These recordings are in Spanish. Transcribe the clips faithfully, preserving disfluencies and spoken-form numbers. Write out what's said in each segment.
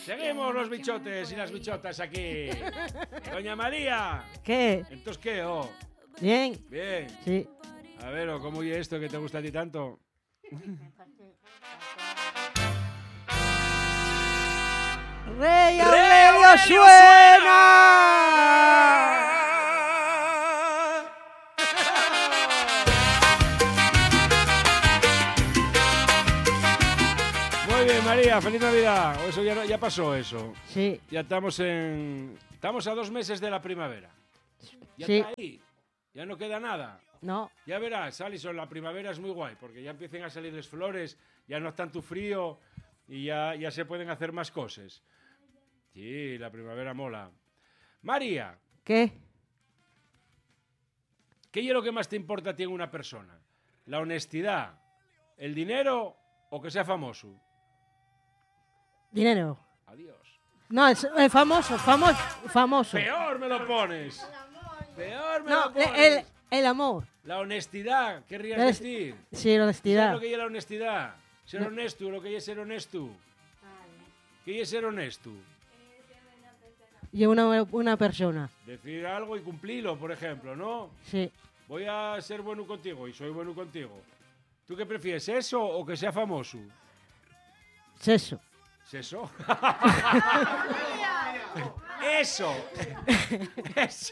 Seguimos los bichotes y las bichotas aquí. Doña María. ¿Qué? ¿Entonces qué, oh? ¿Bien? Bien. Sí. A ver, oh, ¿cómo oye esto que te gusta a ti tanto? ¡Rey ¡Rey Aurelio Aurelio suena! Muy bien, María, feliz Navidad. O eso ya, no- ya pasó eso. Sí, Ya estamos en... Estamos a dos meses de la primavera. Ya Sí. está ahí. Ya no queda nada. no. Ya verás, Alison, la primavera es muy guay, porque ya empiezan a salir las flores, ya no es tanto frío y ya, ya se pueden hacer más cosas. Sí, la primavera mola. María, ¿Qué? ¿qué es lo que más te importa a ti en una persona? ¿La honestidad, el dinero o que sea famoso? Dinero. Adiós. No, es, es famoso, famoso, famoso. Peor me lo pones. Peor me No, lo pones. el, el amor. La honestidad, querrías Es- decir. Sí, la ¿Sabes honestidad. lo que es la honestidad? Ser No. honesto, lo que es ser honesto. ¿Qué es ser honesto? Y una, una persona. Decir algo y cumplirlo, por ejemplo, ¿no? Sí. Voy a ser bueno contigo y soy bueno contigo. ¿Tú qué prefieres, eso o que sea famoso? Es eso. ¿Es eso? Eso. Eso.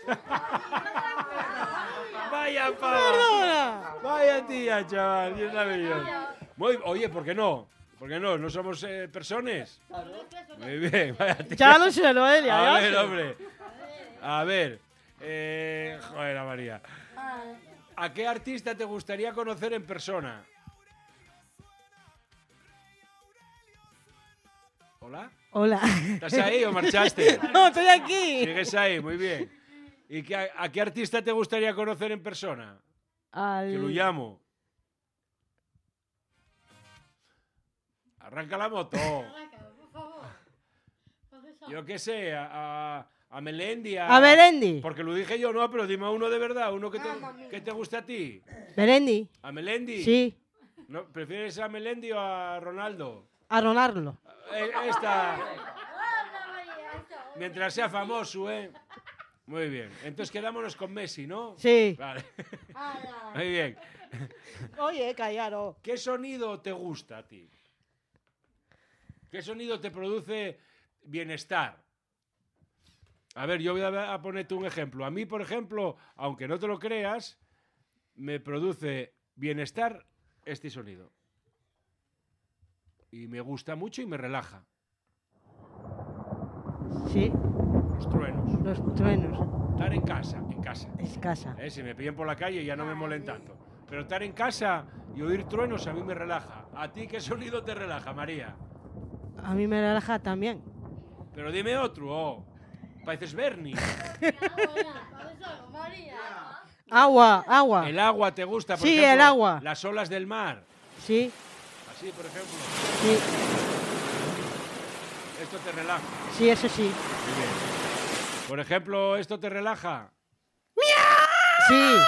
Vaya pava. Vaya tía, chaval. Dios mío. Muy, oye, ¿por qué no? ¿Por qué no? ¿No somos eh, personas? Muy bien, vaya tía. Ya lo sé, Noelia. A ya ver, sé. hombre. A ver. Eh, joder, María. ¿A qué artista te gustaría conocer en persona? ¿Hola? Hola. ¿Estás ahí o marchaste? No, estoy aquí. Sigues ahí, muy bien. ¿Y qué, a, a qué artista te gustaría conocer en persona? Al... Que lo llamo. Arranca la moto. Yo qué sé, a, a, a Melendi. A Melendi. Porque lo dije yo, no, pero dime uno de verdad, uno que te, que te guste a ti. Melendi. ¿A Melendi? Sí. ¿No, ¿Prefieres a Melendi o a Ronaldo? A Ronaldo. Eh, Esta. Mientras sea famoso, ¿eh? Muy bien. Entonces quedámonos con Messi, ¿no? Sí. Vale. Muy bien. Oye, callado. ¿Qué sonido te gusta a ti? ¿Qué sonido te produce bienestar? A ver, yo voy a a ponerte un ejemplo. A mí, por ejemplo, aunque no te lo creas, me produce bienestar este sonido. Y me gusta mucho y me relaja. Sí. Los truenos. Los truenos. Estar en casa, en casa. Es casa. Eh, si me pillan por la calle ya no me molen tanto. Pero estar en casa y oír truenos a mí me relaja. ¿A ti qué sonido te relaja, María? A mí me relaja también. Pero dime otro, oh. Pareces Bernie. Agua, agua. El agua te gusta, por Sí, ejemplo, el agua. las olas del mar. Sí, Así, por ejemplo. sí. Esto te relaja. Sí, eso sí. Muy bien. Por ejemplo, esto te relaja. Sí.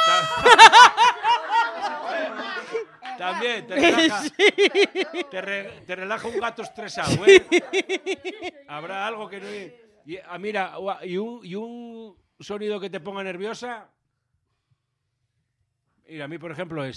Ta- También te relaja. Te, re- te relaja un gato estresado, ¿eh? Habrá algo que no. Y, ah, mira, ua- y un, y un sonido que te ponga nerviosa. Mira, a mí, por ejemplo, este.